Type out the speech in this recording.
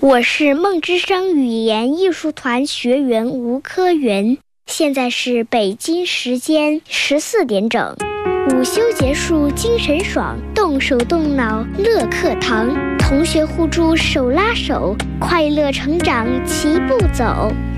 我是梦之声语言艺术团学员吴科云，现在是北京时间14点整。午休结束，精神爽，动手动脑乐课堂，同学互助手拉手，快乐成长齐步走。